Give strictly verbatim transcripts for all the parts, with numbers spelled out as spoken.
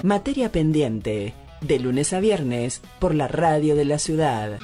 Materia pendiente, de lunes a viernes, por la radio de la ciudad.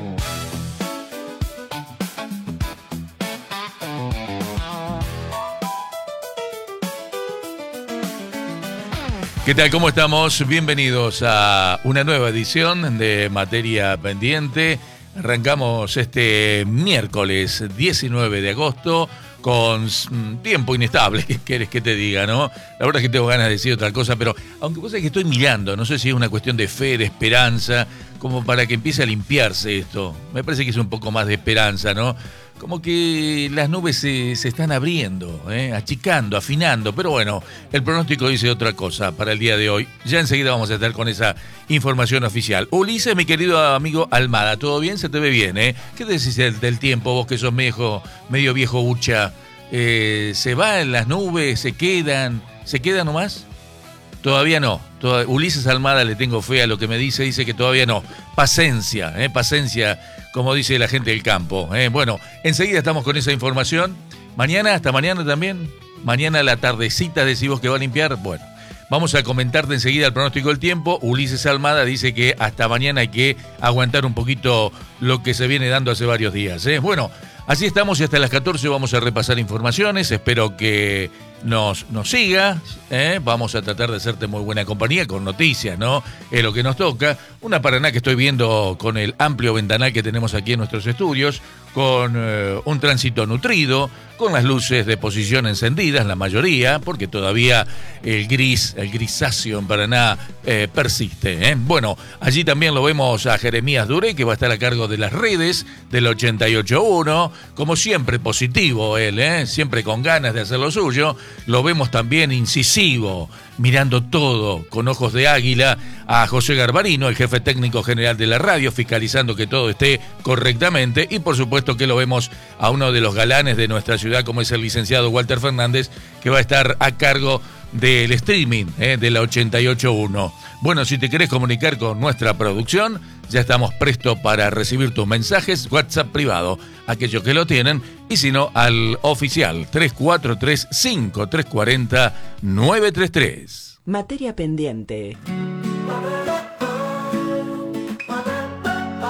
¿Qué tal? ¿Cómo estamos? Bienvenidos a una nueva edición de Materia Pendiente. Arrancamos este miércoles diecinueve de agosto con tiempo inestable, ¿qué querés que te diga, no? La verdad es que tengo ganas de decir otra cosa, pero aunque vos sabés que estoy mirando, no sé si es una cuestión de fe, de esperanza, como para que empiece a limpiarse esto. Me parece que es un poco más de esperanza, ¿no? Como que las nubes se, se están abriendo, ¿eh? achicando, afinando, pero bueno, el pronóstico dice otra cosa para el día de hoy. Ya enseguida vamos a estar con esa información oficial. Ulises, mi querido amigo Almada, ¿todo bien? Se te ve bien, ¿eh? ¿Qué decís del, del tiempo, vos que sos medio, medio viejo hucha? Eh, ¿Se van las nubes? ¿Se quedan? ¿Se quedan nomás? Todavía no. Toda, Ulises Almada, le tengo fe a lo que me dice, dice que todavía no. Paciencia, ¿eh? Paciencia, como dice la gente del campo. ¿eh? Bueno, enseguida estamos con esa información. Mañana, hasta mañana también. Mañana a la tardecita decimos que va a limpiar. Bueno, vamos a comentarte enseguida el pronóstico del tiempo. Ulises Almada dice que hasta mañana hay que aguantar un poquito lo que se viene dando hace varios días. ¿eh? Bueno, así estamos y hasta las catorce vamos a repasar informaciones. Espero que nos, nos siga. ¿eh? Vamos a tratar de hacerte muy buena compañía con noticias, ¿no? Es lo que nos toca. Una Paraná que estoy viendo con el amplio ventanal que tenemos aquí en nuestros estudios, con eh, un tránsito nutrido, con las luces de posición encendidas, la mayoría, porque todavía el gris, el grisáceo en Paraná eh, persiste. ¿eh? Bueno, allí también lo vemos a Jeremías Duré, que va a estar a cargo de las redes del ochenta y ocho punto uno. Como siempre, positivo él, ¿eh? siempre con ganas de hacer lo suyo. Lo vemos también incisivo, mirando todo con ojos de águila, a José Garbarino, el jefe técnico general de la radio, fiscalizando que todo esté correctamente. Y por supuesto que lo vemos a uno de los galanes de nuestra ciudad, como es el licenciado Walter Fernández, que va a estar a cargo del streaming eh, de la ochenta y ocho punto uno. Bueno, si te querés comunicar con nuestra producción, ya estamos prestos para recibir tus mensajes, WhatsApp privado, aquellos que lo tienen, y si no, al oficial tres cuatro tres, cinco tres cuatro cero, nueve tres tres. Materia pendiente.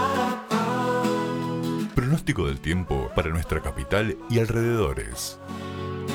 Pronóstico del tiempo para nuestra capital y alrededores.